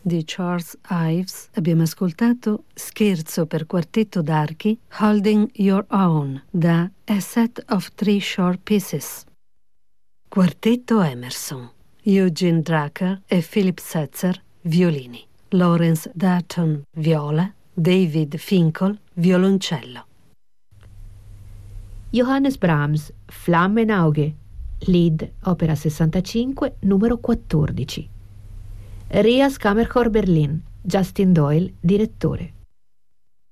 di Charles Ives abbiamo ascoltato Scherzo per quartetto d'archi, Holding Your Own, da A Set of Three Short Pieces. Quartetto Emerson, Eugene Drucker e Philip Setzer, violini, Lawrence Dutton, viola, David Finkel, violoncello. Johannes Brahms, Flammenauge, Lied, opera 65, numero 14. Rias Kammerchor Berlin, Justin Doyle, direttore.